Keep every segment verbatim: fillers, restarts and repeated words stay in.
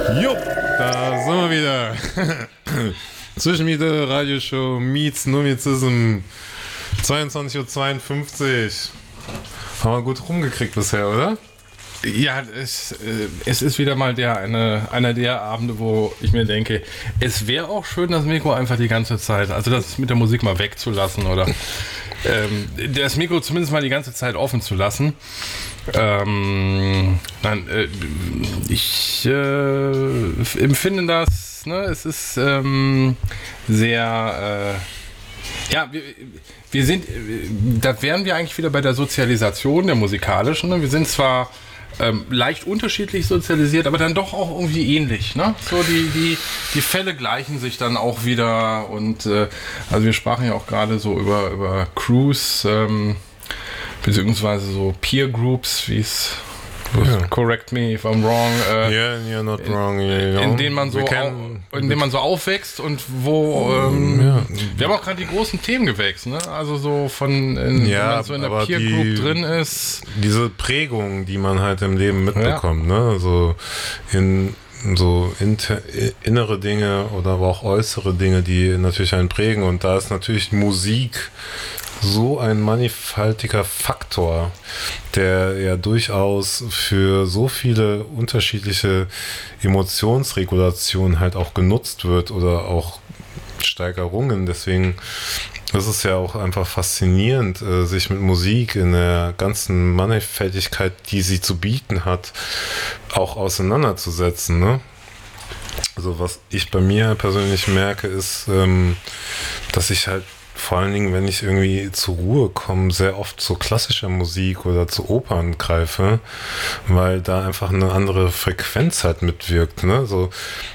Jo, da sind wir wieder. Zwischenmiete, Radioshow, Meets Nomizism, zweiundzwanzig Uhr zweiundfünfzig. Haben wir gut rumgekriegt bisher, oder? Ja, es, äh, es ist wieder mal der eine, einer der Abende, wo ich mir denke, es wäre auch schön, das Mikro einfach die ganze Zeit, also das mit der Musik mal wegzulassen oder ähm, das Mikro zumindest mal die ganze Zeit offen zu lassen. Ähm, nein, äh, ich äh, empfinde das, ne, es ist ähm, sehr... Äh, Ja, wir, wir sind, da wären wir eigentlich wieder bei der Sozialisation der musikalischen. Ne? Wir sind zwar ähm, leicht unterschiedlich sozialisiert, aber dann doch auch irgendwie ähnlich. Ne? So die, die, die Fälle gleichen sich dann auch wieder und äh, also wir sprachen ja auch gerade so über, über Crews, ähm, beziehungsweise so Peer Groups, wie es Yeah. Correct me if I'm wrong. Äh, yeah, you're not in, wrong. You know. In denen man so, can, au, in denen man so aufwächst und wo ähm, ja. wir haben auch gerade die großen Themen gewächst, ne? Also so von, in, ja, wenn man so in der Peer Group die, drin ist. Diese Prägung, die man halt im Leben mitbekommt, ja. ne? Also in so inter, innere Dinge oder aber auch äußere Dinge, die natürlich einen prägen. Und da ist natürlich Musik so ein mannigfaltiger Faktor, der ja durchaus für so viele unterschiedliche Emotionsregulationen halt auch genutzt wird oder auch Steigerungen. Deswegen ist es ja auch einfach faszinierend, sich mit Musik in der ganzen Mannigfaltigkeit, die sie zu bieten hat, auch auseinanderzusetzen, ne? Also was ich bei mir persönlich merke, ist, dass ich halt vor allen Dingen, wenn ich irgendwie zur Ruhe komme, sehr oft zu klassischer Musik oder zu Opern greife, weil da einfach eine andere Frequenz halt mitwirkt, ne? So,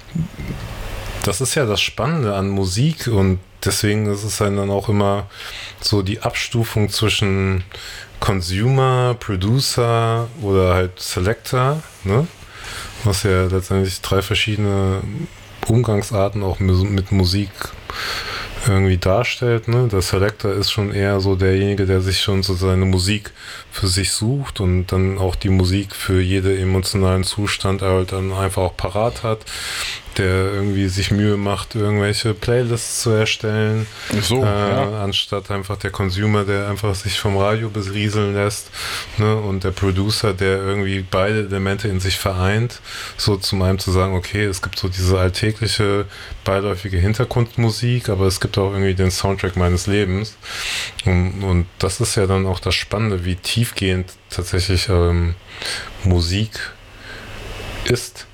das ist ja das Spannende an Musik und deswegen ist es dann auch immer so die Abstufung zwischen Consumer, Producer oder halt Selector, ne? Was ja letztendlich drei verschiedene Umgangsarten auch mit Musik irgendwie darstellt, ne? Der Selector ist schon eher so derjenige, der sich schon so seine Musik für sich sucht und dann auch die Musik für jeden emotionalen Zustand halt dann einfach auch parat hat, der irgendwie sich Mühe macht, irgendwelche Playlists zu erstellen, so, äh, ja. anstatt einfach der Consumer, der einfach sich vom Radio berieseln lässt, ne? Und der Producer, der irgendwie beide Elemente in sich vereint, so zum einen zu sagen, okay, es gibt so diese alltägliche, beiläufige Hintergrundmusik, aber es gibt auch irgendwie den Soundtrack meines Lebens und, und das ist ja dann auch das Spannende, wie tiefgehend tatsächlich ähm, Musik ist.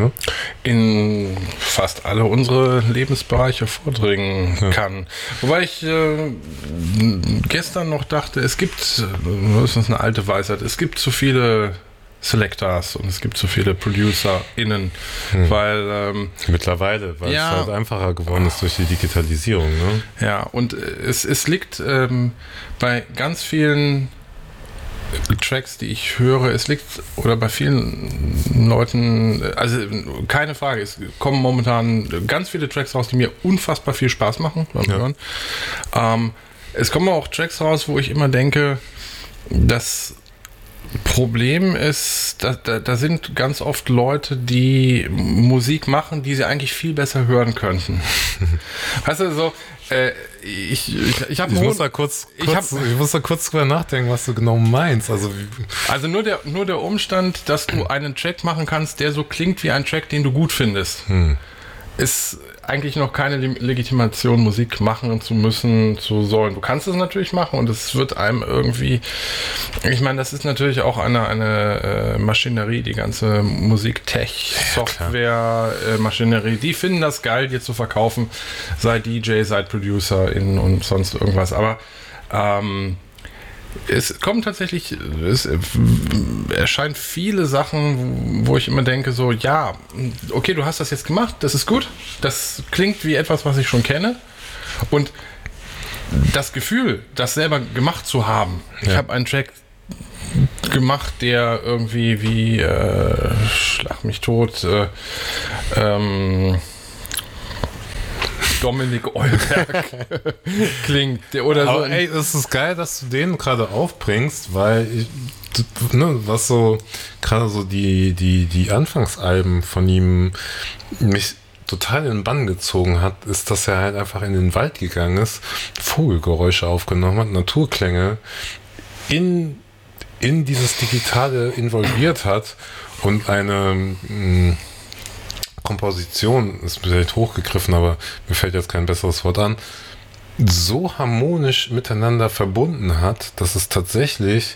In fast alle unsere Lebensbereiche vordringen ja. kann. Wobei ich äh, gestern noch dachte, es gibt, das ist eine alte Weisheit, es gibt zu viele Selectors und es gibt zu viele ProducerInnen, hm. weil ähm, mittlerweile, weil ja, es halt einfacher geworden ist durch die Digitalisierung. Ne? Ja, und es, es liegt ähm, bei ganz vielen Tracks, die ich höre, es liegt, oder bei vielen Leuten, also keine Frage, es kommen momentan ganz viele Tracks raus, die mir unfassbar viel Spaß machen beim ja. Hören. Ähm, es kommen auch Tracks raus, wo ich immer denke, das Problem ist, da, da, da sind ganz oft Leute, die Musik machen, die sie eigentlich viel besser hören könnten. Weißt du, so, äh, ich, ich, ich, hab ich, muss da kurz, kurz, ich, hab, ich muss da kurz drüber nachdenken, was du genau meinst. Also, also nur, der, nur der Umstand, dass du einen Track machen kannst, der so klingt wie ein Track, den du gut findest, hm. ist eigentlich noch keine Legitimation, Musik machen zu müssen, zu sollen. Du kannst es natürlich machen und es wird einem irgendwie, ich meine, das ist natürlich auch eine, eine äh, Maschinerie, die ganze Musik-Tech, Software, äh, Maschinerie, die finden das geil, dir zu verkaufen, sei D J, sei ProducerInnen und sonst irgendwas, aber ähm, es kommen tatsächlich, es erscheint viele Sachen, wo ich immer denke, so, ja, okay, du hast das jetzt gemacht, das ist gut, das klingt wie etwas, was ich schon kenne und das Gefühl, das selber gemacht zu haben, ja. Ich habe einen Track gemacht, der irgendwie wie, äh, schlag mich tot, äh, ähm, Dominik Eulberg klingt. Oder aber so. Ey, es ist geil, dass du den gerade aufbringst, weil ich, ne, was so, gerade so die, die, die Anfangsalben von ihm mich total in den Bann gezogen hat, ist, dass er halt einfach in den Wald gegangen ist, Vogelgeräusche aufgenommen hat, Naturklänge in, in dieses Digitale involviert hat und eine mh, Komposition, ist vielleicht hochgegriffen, aber mir fällt jetzt kein besseres Wort an, so harmonisch miteinander verbunden hat, dass es tatsächlich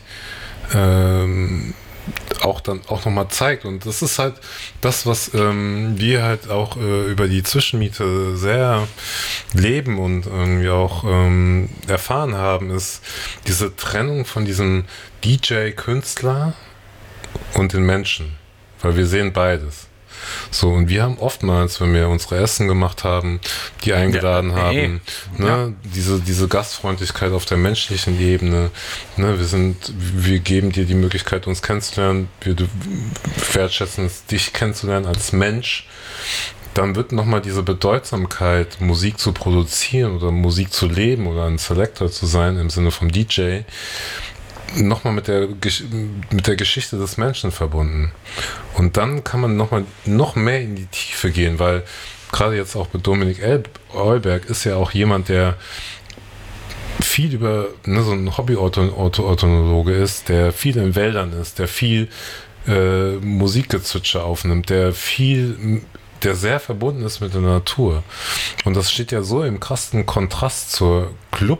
ähm, auch dann auch nochmal zeigt. Und das ist halt das, was ähm, wir halt auch äh, über die Zwischenmiete sehr leben und irgendwie auch ähm, erfahren haben, ist diese Trennung von diesem D J-Künstler und den Menschen. Weil wir sehen beides. So, und wir haben oftmals, wenn wir unsere Essen gemacht haben, die eingeladen ja, haben, ey. ne, ja. diese, diese Gastfreundlichkeit auf der menschlichen Ebene, ne, wir sind, wir geben dir die Möglichkeit, uns kennenzulernen, wir wertschätzen es, dich kennenzulernen als Mensch, dann wird nochmal diese Bedeutsamkeit, Musik zu produzieren oder Musik zu leben oder ein Selector zu sein im Sinne vom D J, nochmal mit der, mit der Geschichte des Menschen verbunden. Und dann kann man nochmal noch mehr in die Tiefe gehen, weil gerade jetzt auch mit Dominik Eulberg ist ja auch jemand, der viel über, ne, so ein Hobby-Ornithologe ist, der viel in Wäldern ist, der viel äh, Musikgezwitscher aufnimmt, der viel, der sehr verbunden ist mit der Natur. Und das steht ja so im krassen Kontrast zur Club-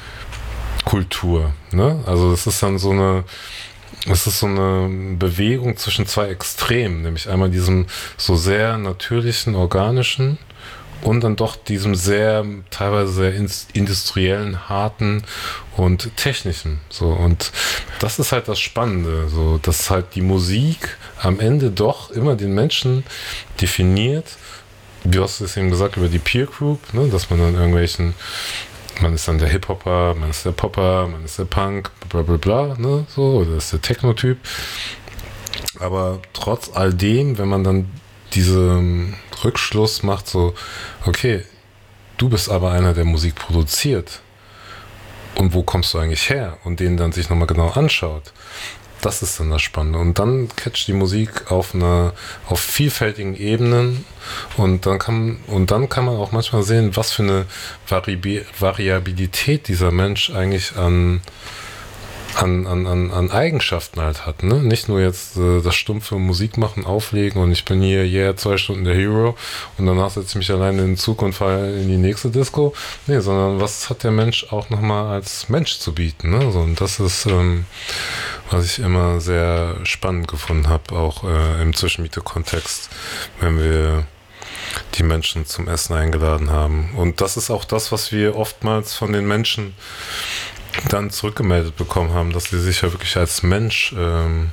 Kultur, ne? Also es ist dann so eine, es ist so eine Bewegung zwischen zwei Extremen, nämlich einmal diesem so sehr natürlichen, organischen und dann doch diesem sehr, teilweise sehr industriellen, harten und technischen. So, und das ist halt das Spannende, so, dass halt die Musik am Ende doch immer den Menschen definiert. Wie hast du es eben gesagt über die Peer Group, ne? Dass man dann irgendwelchen man ist dann der Hip-Hopper, man ist der Popper, man ist der Punk, bla bla bla, ne, so, oder ist der Techno-Typ. Aber trotz all dem, wenn man dann diesen Rückschluss macht, so, okay, du bist aber einer, der Musik produziert. Und wo kommst du eigentlich her? Und den dann sich nochmal genau anschaut. Das ist dann das Spannende. Und dann catcht die Musik auf einer, auf vielfältigen Ebenen und dann kann, und dann kann man auch manchmal sehen, was für eine Vari- Variabilität dieser Mensch eigentlich an, an, an, an, an Eigenschaften halt hat. Ne? Nicht nur jetzt äh, das stumpfe Musik machen, auflegen und ich bin hier yeah, zwei Stunden der Hero und danach setze ich mich alleine in den Zug und fahre in die nächste Disco. Nee, sondern was hat der Mensch auch nochmal als Mensch zu bieten. Ne? So, und das ist ähm, was ich immer sehr spannend gefunden habe, auch äh, im Zwischenmiete-Kontext, wenn wir die Menschen zum Essen eingeladen haben. Und das ist auch das, was wir oftmals von den Menschen dann zurückgemeldet bekommen haben, dass sie sich ja wirklich als Mensch ähm,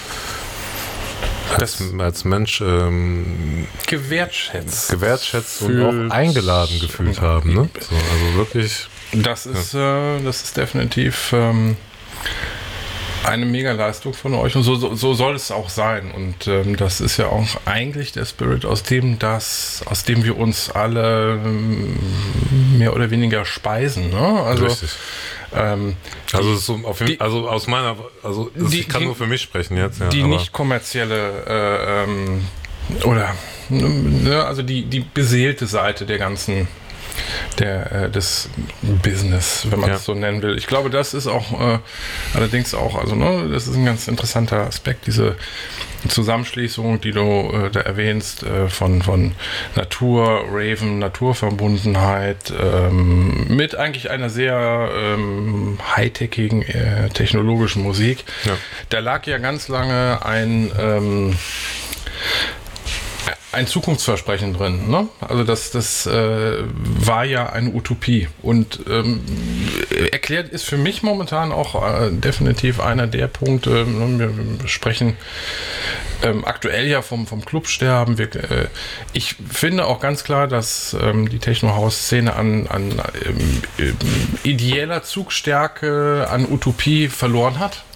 als, als Mensch ähm, gewertschätzt, gewertschätzt und auch eingeladen gefühlt haben. Ne? So, also wirklich. Das ist, ja. äh, das ist definitiv ähm, eine Mega-Leistung von euch und so, so, so soll es auch sein. Und ähm, das ist ja auch eigentlich der Spirit, aus dem das, aus dem wir uns alle ähm, mehr oder weniger speisen. Ne? Also, Richtig. Ähm, also, so auf jeden, die, also aus meiner, also die, ich kann die, nur für mich sprechen jetzt. Ja, die aber nicht kommerzielle äh, ähm, oder ne, also die, die beseelte Seite der ganzen der äh, des Business, wenn man es ja. so nennen will. Ich glaube, das ist auch äh, allerdings auch, also ne, das ist ein ganz interessanter Aspekt, diese Zusammenschließung, die du äh, da erwähnst, äh, von, von Natur, Raven, Naturverbundenheit, ähm, mit eigentlich einer sehr ähm, high-techigen, äh, technologischen Musik. Ja. Da lag ja ganz lange ein ähm, ein Zukunftsversprechen drin, ne? Also das, das äh, war ja eine Utopie und ähm, erklärt ist für mich momentan auch äh, definitiv einer der Punkte, ne? Wir sprechen ähm, aktuell ja vom, vom Clubsterben. Wir, äh, ich finde auch ganz klar, dass ähm, die Techno-House-Szene an, an ähm, ideeller Zugstärke, an Utopie verloren hat.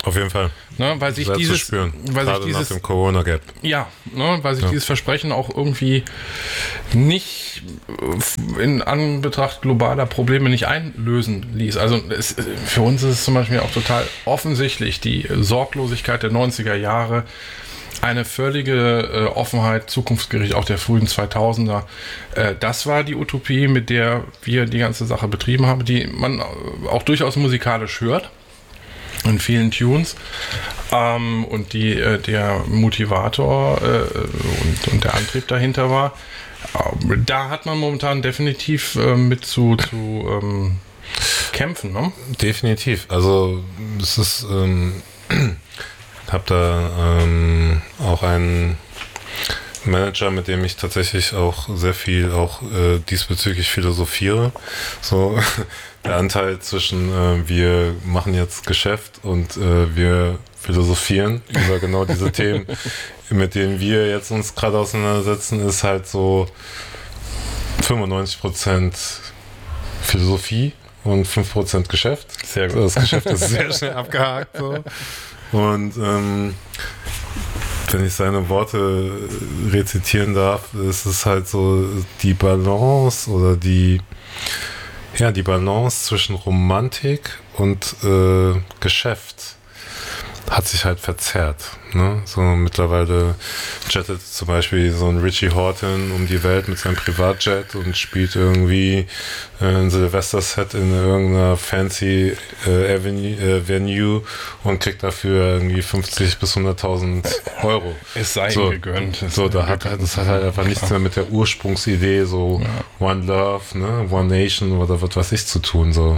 Auf jeden Fall. Ne, weil sich dieses, zu spüren. weil Gerade sich dieses, nach dem Corona-Gap. Ja, ne, weil sich Ja. dieses Versprechen auch irgendwie nicht in Anbetracht globaler Probleme nicht einlösen ließ. Also es, für uns ist es zum Beispiel auch total offensichtlich, die Sorglosigkeit der neunziger Jahre, eine völlige äh, Offenheit, Zukunftsgericht auch der frühen zweitausender. Äh, das war die Utopie, mit der wir die ganze Sache betrieben haben, die man auch durchaus musikalisch hört. In vielen Tunes. Ähm, und die, äh, der Motivator äh, und, und der Antrieb dahinter war. Äh, da hat man momentan definitiv äh, mit zu, zu ähm, kämpfen, ne? Definitiv. Also es ist, ähm, habe da ähm, auch einen Manager, mit dem ich tatsächlich auch sehr viel auch äh, diesbezüglich philosophiere. So der Anteil zwischen äh, wir machen jetzt Geschäft und äh, wir philosophieren über genau diese Themen, mit denen wir jetzt uns gerade auseinandersetzen, ist halt so fünfundneunzig Prozent Philosophie und fünf Prozent Geschäft. Sehr gut. Das Geschäft ist sehr schnell abgehakt. So. Und ähm, wenn ich seine Worte rezitieren darf, ist es halt so die Balance oder die ja, die Balance zwischen Romantik und äh, Geschäft hat sich halt verzerrt. Ne? So mittlerweile jettet zum Beispiel so ein Richie Horton um die Welt mit seinem Privatjet und spielt irgendwie äh, ein Silvester-Set in irgendeiner fancy äh, Avenue, äh, Venue und kriegt dafür irgendwie fünfzig bis hunderttausend Euro. Es sei so, ihm gegönnt. So, da hat, das hat halt einfach nichts mehr mit der Ursprungsidee, so ja. One Love, ne? One Nation oder was weiß ich zu tun. So.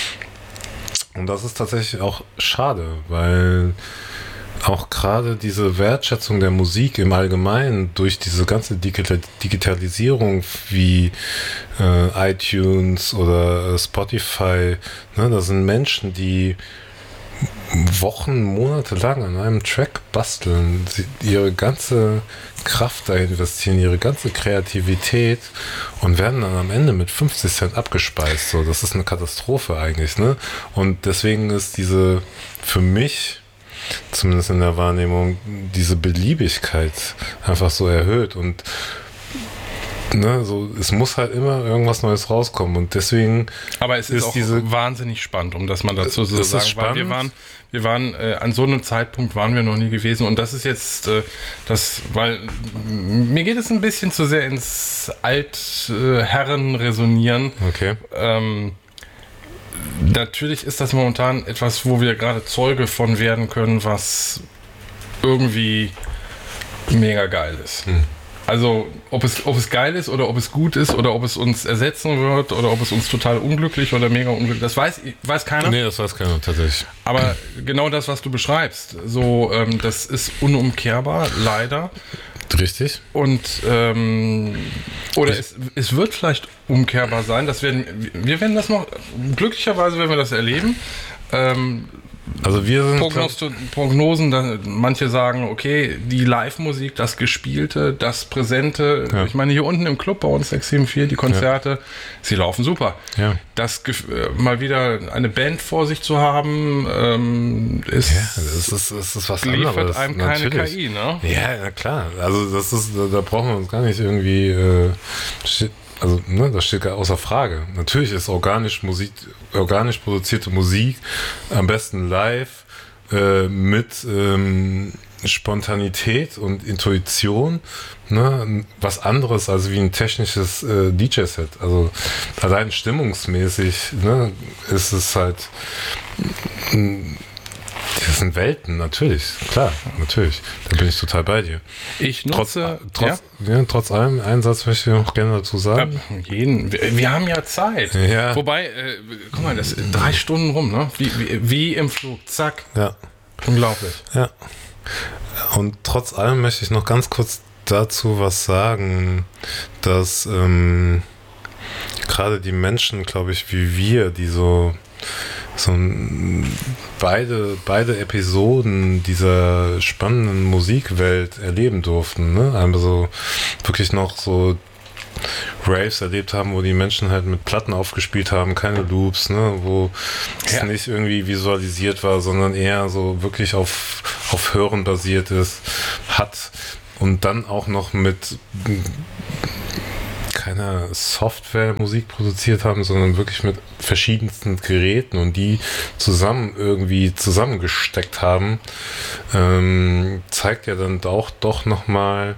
Und das ist tatsächlich auch schade, weil auch gerade diese Wertschätzung der Musik im Allgemeinen durch diese ganze Digital- Digitalisierung wie äh, iTunes oder äh, Spotify, ne, das sind Menschen, die Wochen, Monate lang an einem Track basteln, sie ihre ganze Kraft da investieren, ihre ganze Kreativität und werden dann am Ende mit fünfzig Cent abgespeist. So, das ist eine Katastrophe eigentlich, ne? Und deswegen ist diese, für mich, zumindest in der Wahrnehmung, diese Beliebigkeit einfach so erhöht und ne, so, es muss halt immer irgendwas Neues rauskommen und deswegen. Aber es ist, ist auch diese, wahnsinnig spannend, um das mal dazu zu sagen, weil wir waren, wir waren äh, an so einem Zeitpunkt waren wir noch nie gewesen und das ist jetzt äh, das, weil mir geht es ein bisschen zu sehr ins Altherren resonieren. Okay. Ähm, natürlich ist das momentan etwas, wo wir gerade Zeuge von werden können, was irgendwie mega geil ist. Hm. Also, ob es, ob es geil ist oder ob es gut ist oder ob es uns ersetzen wird oder ob es uns total unglücklich oder mega unglücklich, das weiß, weiß keiner. Nee, das weiß keiner tatsächlich. Aber genau das, was du beschreibst, so, ähm, das ist unumkehrbar, leider. Richtig. Und, ähm, oder es, es wird vielleicht umkehrbar sein, das werden, wir werden das noch, glücklicherweise werden wir das erleben. Ähm, Also wir sind Prognos- Prognosen, da, manche sagen, okay, die Live-Musik, das Gespielte, das Präsente, ja. Ich meine, hier unten im Club bei uns sechs sieben vier, die Konzerte, ja. Sie laufen super. Ja. Das äh, mal wieder eine Band vor sich zu haben, ähm, ist, ja, das ist, das ist was liefert anderes. einem keine Natürlich. K I, ne? Ja, na klar. Also das ist, da brauchen wir uns gar nicht irgendwie äh, also, ne, das steht gar außer Frage. Natürlich ist organisch Musik, organisch produzierte Musik am besten live äh, mit ähm, Spontanität und Intuition, ne, was anderes als wie ein technisches äh, D J-Set. Also allein stimmungsmäßig, ne, ist es halt m- das sind Welten, natürlich, klar, natürlich. Da bin ich total bei dir. Ich nutze... Trotz, trotz, ja? Ja, trotz allem, einen Satz möchte ich noch gerne dazu sagen. Ja, jeden, wir, wir haben ja Zeit. Ja. Wobei, äh, guck mal, das ist drei Stunden rum, ne? Wie, wie, wie im Flug, zack. Ja. Unglaublich. Ja. Und trotz allem möchte ich noch ganz kurz dazu was sagen, dass ähm, gerade die Menschen, glaube ich, wie wir, die so so beide, beide Episoden dieser spannenden Musikwelt erleben durften, ne? Einmal so wirklich noch so Raves erlebt haben, wo die Menschen halt mit Platten aufgespielt haben, keine Loops, ne, wo ja. es nicht irgendwie visualisiert war, sondern eher so wirklich auf, auf Hören basiert ist, hat und dann auch noch mit keiner Software Musik produziert haben, sondern wirklich mit verschiedensten Geräten und die zusammen irgendwie zusammengesteckt haben, ähm, zeigt ja dann auch doch nochmal,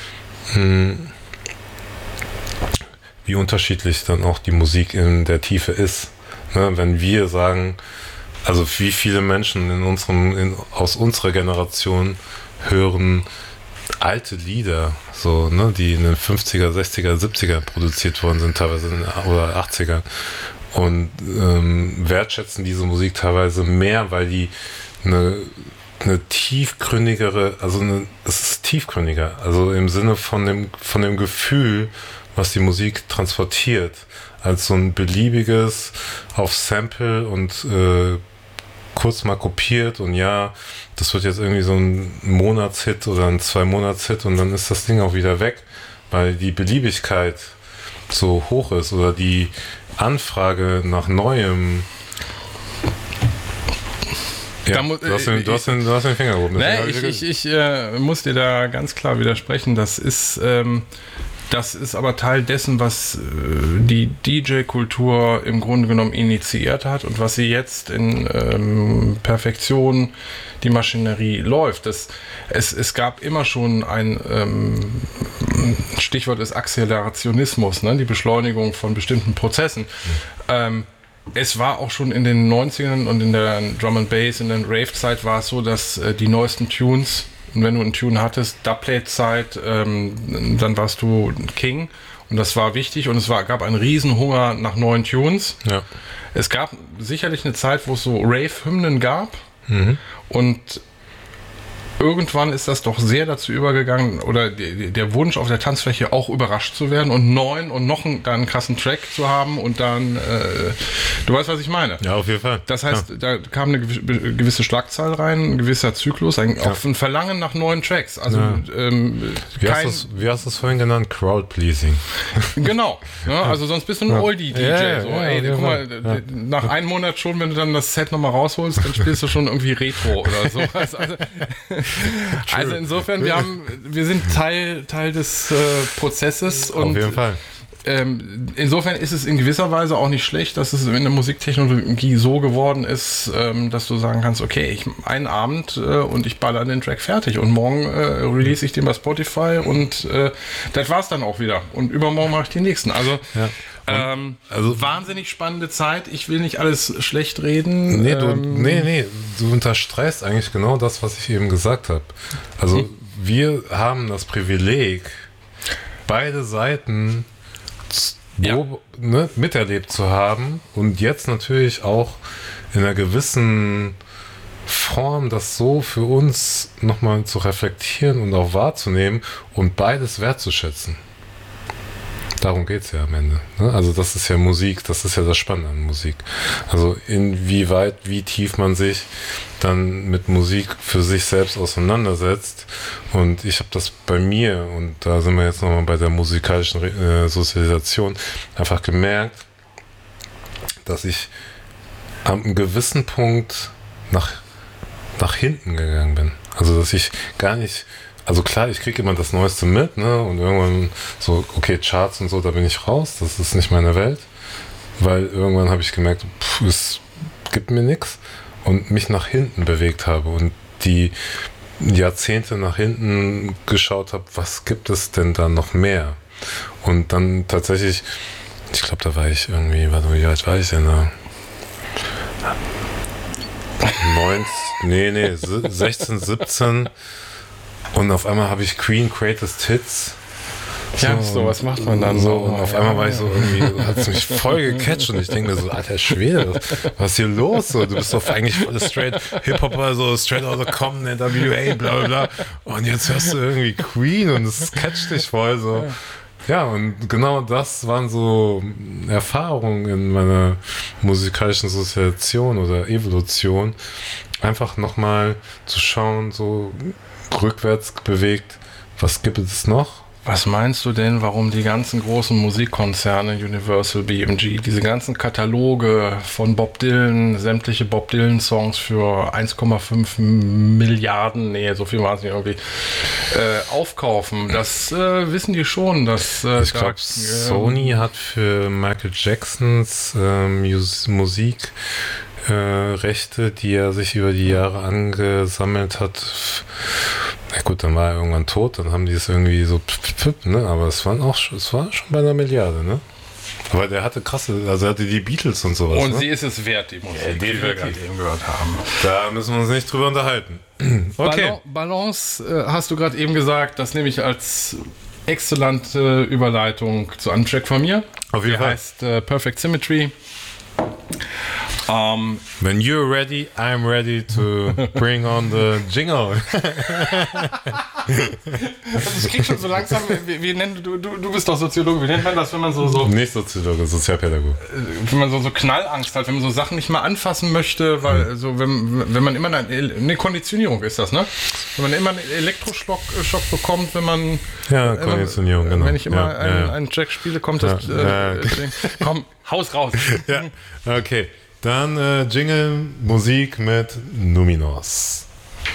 wie unterschiedlich dann auch die Musik in der Tiefe ist. Ne? Wenn wir sagen, also wie viele Menschen in unserem, in, aus unserer Generation hören alte Lieder, so, ne, die in den fünfziger, sechziger, siebziger produziert worden sind, teilweise in, oder achtziger, und ähm, wertschätzen diese Musik teilweise mehr, weil die eine, eine tiefgründigere, also eine, es ist tiefgründiger, also im Sinne von dem, von dem Gefühl, was die Musik transportiert, als so ein beliebiges auf Sample und äh, kurz mal kopiert und ja, das wird jetzt irgendwie so ein Monatshit oder ein Zwei-Monats-Hit und dann ist das Ding auch wieder weg, weil die Beliebigkeit so hoch ist oder die Anfrage nach Neuem. Ja, da mu- du, hast den, du, hast den, du hast den Finger gehoben. Nee, ich ich, ich äh, muss dir da ganz klar widersprechen. Das ist, ähm, das ist aber Teil dessen, was äh, die D J-Kultur im Grunde genommen initiiert hat und was sie jetzt in ähm, Perfektion, die Maschinerie läuft. Das, es, es gab immer schon ein ähm, Stichwort ist Akzelerationismus, ne? Die Beschleunigung von bestimmten Prozessen. Mhm. Ähm, Es war auch schon in den neunzigern und in der Drum and Bass, in der Rave-Zeit war es so, dass äh, die neuesten Tunes, und wenn du einen Tune hattest, Dubplate-Zeit, ähm, dann warst du King und das war wichtig und es war, gab einen riesen Hunger nach neuen Tunes. Ja. Es gab sicherlich eine Zeit, wo es so Rave-Hymnen gab mhm. und irgendwann ist das doch sehr dazu übergegangen, oder der, der Wunsch auf der Tanzfläche auch überrascht zu werden und neuen und noch einen, dann einen krassen Track zu haben und dann, äh, du weißt, was ich meine. Ja, auf jeden Fall. Das heißt, ja. da kam eine gewisse Schlagzahl rein, ein gewisser Zyklus, ein, ja. auch ein Verlangen nach neuen Tracks. Also, ja. ähm, wie, kein, hast wie hast du es vorhin genannt? Crowd-pleasing. Genau. Ja, also sonst bist du ein ja. Oldie-D J. Ja, so, ja, ey, ja, guck mal, ja. nach einem Monat schon, wenn du dann das Set nochmal rausholst, dann spielst du schon irgendwie Retro oder so. Also, also insofern, wir haben, wir sind Teil, Teil des äh, Prozesses und auf jeden Fall. Ähm, insofern ist es in gewisser Weise auch nicht schlecht, dass es in der Musiktechnologie so geworden ist, ähm, dass du sagen kannst, okay, ich einen Abend äh, und ich baller den Track fertig und morgen äh, release ich den bei Spotify und äh, das war's dann auch wieder und übermorgen mache ich den nächsten. Also ja. Ähm, also wahnsinnig spannende Zeit. Ich will nicht alles schlecht reden. Nee, du, ähm, nee, nee, du unterstreichst eigentlich genau das, was ich eben gesagt habe. Also hm. wir haben das Privileg, beide Seiten ja. wo, ne, miterlebt zu haben und jetzt natürlich auch in einer gewissen Form das so für uns nochmal zu reflektieren und auch wahrzunehmen und beides wertzuschätzen. Darum geht es ja am Ende. Ne? Also das ist ja Musik, das ist ja das Spannende an Musik. Also inwieweit, wie tief man sich dann mit Musik für sich selbst auseinandersetzt. Und ich habe das bei mir, und da sind wir jetzt nochmal bei der musikalischen äh, Sozialisation, einfach gemerkt, dass ich an einem gewissen Punkt nach, nach hinten gegangen bin. Also dass ich gar nicht... Also klar, ich kriege immer das Neueste mit, ne? Und irgendwann so, okay, Charts und so, da bin ich raus, das ist nicht meine Welt. Weil irgendwann habe ich gemerkt, pff, es gibt mir nichts und mich nach hinten bewegt habe und die Jahrzehnte nach hinten geschaut habe, was gibt es denn da noch mehr? Und dann tatsächlich, ich glaube, da war ich irgendwie, warte, wie alt war ich denn da? neunzehn, nee, nee, sechzehn, siebzehn. Und auf einmal habe ich Queen Greatest Hits. So, ja, so was macht man dann so. Und auf ja, einmal war ich so irgendwie, hat es mich voll gecatcht und ich denke mir so, alter Schwede, was ist hier los? So, du bist doch eigentlich voll straight Hip-Hopper, so straight out of Compton, N W A, bla bla bla. Und jetzt hörst du irgendwie Queen und es catcht dich voll so. Ja, und genau das waren so Erfahrungen in meiner musikalischen Sozialisation oder Evolution. Einfach nochmal zu schauen, so rückwärts bewegt, was gibt es noch? Was meinst du denn, warum die ganzen großen Musikkonzerne, Universal, B M G, diese ganzen Kataloge von Bob Dylan, sämtliche Bob Dylan-Songs für eins Komma fünf Milliarden, nee, so viel war es nicht irgendwie, äh, aufkaufen? Das äh, wissen die schon. Dass, äh, ich glaube, äh, Sony hat für Michael Jacksons äh, Mus- Musik äh, Rechte, die er sich über die Jahre angesammelt hat. Na gut, dann war er irgendwann tot, dann haben die es irgendwie so, pf, pf, ne? Aber es waren auch, es war schon bei einer Milliarde, ne? Aber der hatte krasse, also er hatte die Beatles und sowas. Und ne? sie ist es wert, die Musik, ja, die wir gerade eben gehört haben. Da müssen wir uns nicht drüber unterhalten. Okay. Balance äh, hast du gerade eben gesagt, das nehme ich als exzellente Überleitung zu einem Track von mir. Auf jeden Der Fall. heißt äh, Perfect Symmetry. Um, When you're ready, I'm ready to bring on the jingle. Das klingt schon so langsam, wie, wie nennen, du, du, du bist doch Soziologe, wie nennt man das, wenn man so, so, Nicht Soziologe, Sozialpädagoge. wenn man so, so Knallangst hat, wenn man so Sachen nicht mal anfassen möchte, weil mhm. so, wenn, wenn man immer eine, eine Konditionierung ist das, ne? Wenn man immer einen Elektroschock Schock bekommt, wenn man Ja, Konditionierung, immer, genau. Wenn ich immer ja, einen, ja. einen Track spiele, kommt das Ja, äh, ja. Ding. Komm, haus raus. Ja, okay. Dann äh, Jingle, Musik mit Numinos.